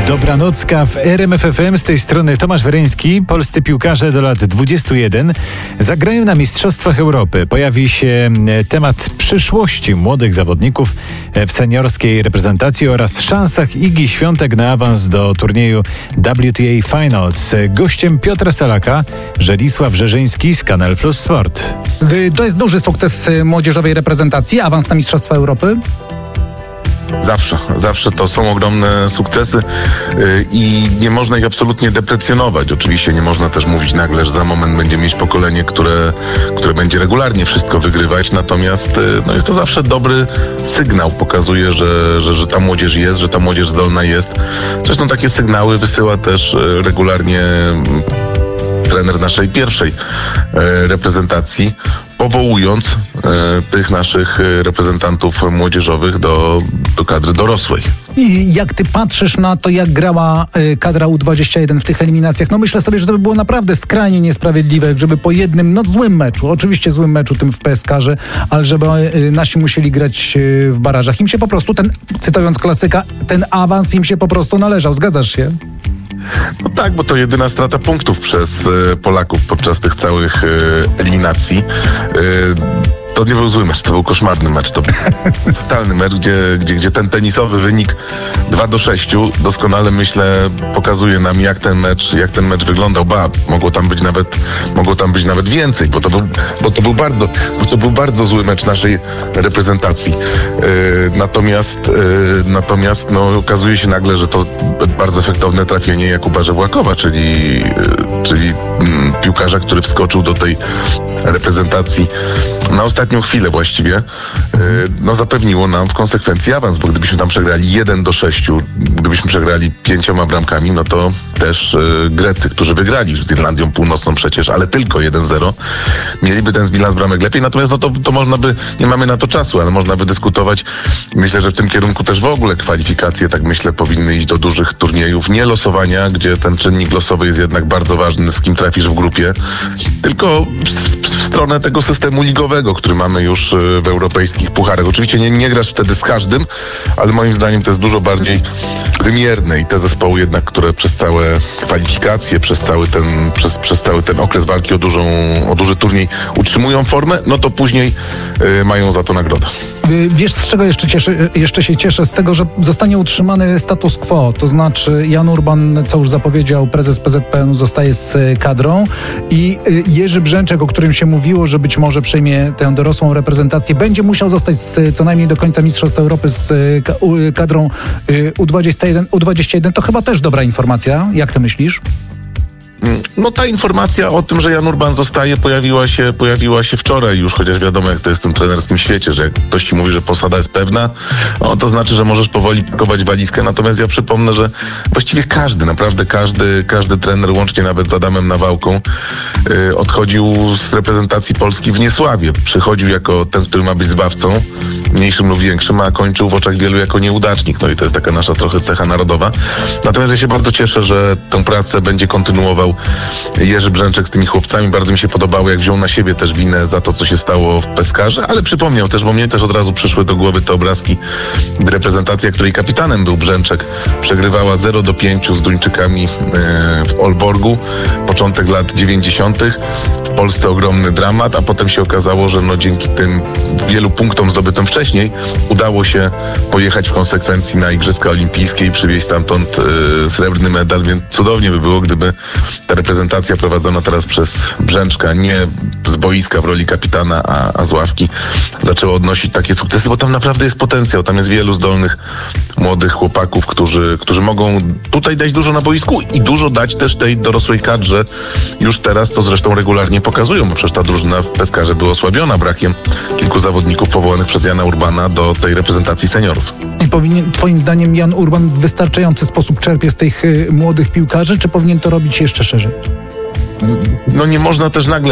Dobranocka w RMF FM. Z tej strony Tomasz Wereński. Polscy piłkarze do lat 21 zagrają na Mistrzostwach Europy. Pojawi się temat przyszłości młodych zawodników w seniorskiej reprezentacji oraz szansach Igi Świątek na awans do turnieju WTA Finals. Gościem Piotra Salaka, Żelisław Rzeżyński z Kanal Plus Sport. To jest duży sukces młodzieżowej reprezentacji, awans na Mistrzostwa Europy? Zawsze to są ogromne sukcesy i nie można ich absolutnie deprecjonować. Oczywiście nie można też mówić nagle, że za moment będziemy mieć pokolenie, które będzie regularnie wszystko wygrywać, natomiast jest to zawsze dobry sygnał. Pokazuje, że ta młodzież jest, że ta młodzież zdolna jest. Zresztą takie sygnały wysyła też regularnie trener naszej pierwszej reprezentacji, powołując tych naszych reprezentantów młodzieżowych do kadry dorosłej. I jak ty patrzysz na to, jak grała kadra U21 w tych eliminacjach, myślę sobie, że to by było naprawdę skrajnie niesprawiedliwe, żeby po jednym, złym meczu, oczywiście złym meczu, tym w PSK-ze, ale żeby nasi musieli grać w barażach. Im się po prostu, cytując klasyka, ten awans im się po prostu należał. Zgadzasz się? No tak, bo to jedyna strata punktów przez Polaków podczas tych całych eliminacji. To nie był zły mecz, to był koszmarny mecz. To był fatalny mecz, gdzie ten tenisowy wynik 2-6 doskonale, myślę, pokazuje nam, jak ten mecz wyglądał. Mogło tam być nawet więcej, bo to był bardzo zły mecz naszej reprezentacji. Natomiast okazuje się nagle, że to bardzo efektowne trafienie Jakuba Żewłakowa, czyli piłkarza, który wskoczył do tej reprezentacji na ostatnią chwilę właściwie, zapewniło nam w konsekwencji awans, bo gdybyśmy tam przegrali 1-6, gdybyśmy przegrali 5 bramkami, to też Grecy, którzy wygrali z Irlandią Północną przecież, ale tylko 1-0, mieliby ten bilans bramek lepiej, natomiast to można by, nie mamy na to czasu, ale można by dyskutować. Myślę, że w tym kierunku też w ogóle kwalifikacje, tak myślę, powinny iść do dużych turniejów, nie losowania, gdzie ten czynnik losowy jest jednak bardzo ważny, z kim trafisz w grupie, tylko w stronę tego systemu ligowego, który mamy już w europejskich pucharach. Oczywiście nie grasz wtedy z każdym, ale moim zdaniem to jest dużo bardziej wymierne i te zespoły jednak, które przez całe kwalifikacje, przez cały ten okres walki o duży turniej utrzymują formę, to później mają za to nagrodę. Wiesz, z czego jeszcze się cieszę? Z tego, że zostanie utrzymany status quo. To znaczy Jan Urban, co już zapowiedział, prezes PZPN-u, zostaje z kadrą i Jerzy Brzęczek, o którym się mówiło, że być może przejmie tę dorosłą reprezentację, będzie musiał zostać co najmniej do końca Mistrzostw Europy z kadrą U21. To chyba też dobra informacja. Jak ty myślisz? Ta informacja o tym, że Jan Urban zostaje, pojawiła się wczoraj już, chociaż wiadomo, jak to jest w tym trenerskim świecie, że jak ktoś ci mówi, że posada jest pewna, to znaczy, że możesz powoli pakować walizkę. Natomiast ja przypomnę, że właściwie naprawdę każdy trener, łącznie nawet z Adamem Nawałką, odchodził z reprezentacji Polski w niesławie. Przychodził jako ten, który ma być zbawcą, mniejszym lub większym, a kończył w oczach wielu jako nieudacznik. I to jest taka nasza trochę cecha narodowa. Natomiast ja się bardzo cieszę, że tę pracę będzie kontynuował Jerzy Brzęczek z tymi chłopcami. Bardzo mi się podobało, jak wziął na siebie też winę za to, co się stało w PSK-ze, ale przypomniał też, bo mnie też od razu przyszły do głowy te obrazki, gdy reprezentacja, której kapitanem był Brzęczek, przegrywała 0-5 z Duńczykami w Aalborgu, początek lat 90. W Polsce ogromny dramat, a potem się okazało, że dzięki tym wielu punktom zdobytym wcześniej udało się pojechać w konsekwencji na Igrzyska Olimpijskie i przywieźć stamtąd srebrny medal, więc cudownie by było, gdyby ta reprezentacja prowadzona teraz przez Brzęczka, nie z boiska w roli kapitana, a z ławki, zaczęła odnosić takie sukcesy, bo tam naprawdę jest potencjał. Tam jest wielu zdolnych, młodych chłopaków, którzy mogą tutaj dać dużo na boisku i dużo dać też tej dorosłej kadrze już teraz, co zresztą regularnie pokazują, bo przecież ta drużyna w PSK-ze była osłabiona brakiem kilku zawodników powołanych przez Jana Urbana do tej reprezentacji seniorów. I powinien, twoim zdaniem, Jan Urban w wystarczający sposób czerpie z tych młodych piłkarzy, czy powinien to robić jeszcze szerzej? Nie można też nagle